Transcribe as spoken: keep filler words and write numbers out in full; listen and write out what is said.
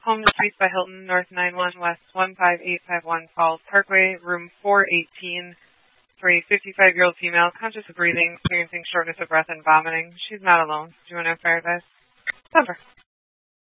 Home Suites by Hilton, North nine one West one five eight five one Falls Parkway, room four eighteen, for a fifty-five-year-old female, conscious of breathing, experiencing shortness of breath and vomiting. She's not alone. Do you want to fire this? Cover.